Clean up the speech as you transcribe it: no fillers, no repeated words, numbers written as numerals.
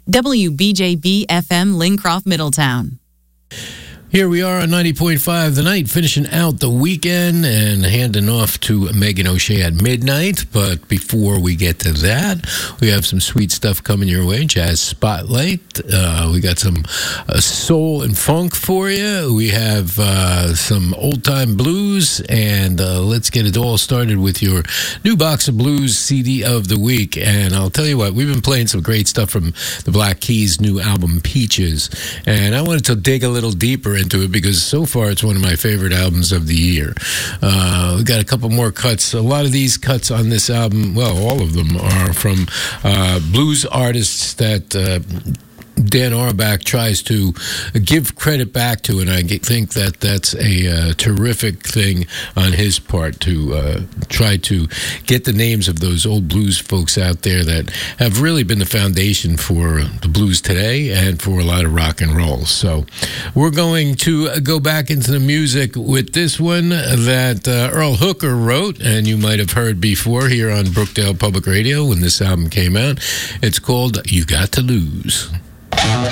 WBJB FM Lincroft, Middletown. Here we are on 90.5 The Night, finishing out the weekend and handing off to Megan O'Shea at midnight. But before we get to that, we have some sweet stuff coming your way. Jazz Spotlight. We got some soul and funk for you. We have some old-time blues. And let's get it all started with your new Box of Blues CD of the week. And I'll tell you what, we've been playing some great stuff from the Black Keys' new album, Peaches. And I wanted to dig a little deeper into it because so far it's one of my favorite albums of the year. We got a couple more cuts. A lot of these cuts on this album, well, all of them are from blues artists that Dan Auerbach tries to give credit back to, and I think that that's a terrific thing on his part to try to get the names of those old blues folks out there that have really been the foundation for the blues today and for a lot of rock and roll. So we're going to go back into the music with this one that Earl Hooker wrote, and you might have heard before here on Brookdale Public Radio when this album came out. It's called You Got to Lose.